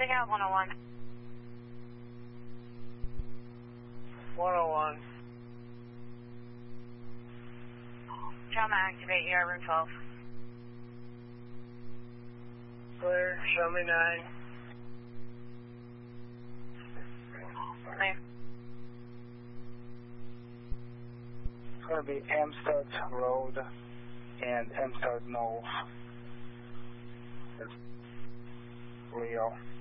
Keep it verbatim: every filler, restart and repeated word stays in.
Take out one oh one. one oh one. Trauma activate, you are room twelve. Clear, show me nine. Clear. It's going to be Amstead Road and Amstead Knolls. It's Leo.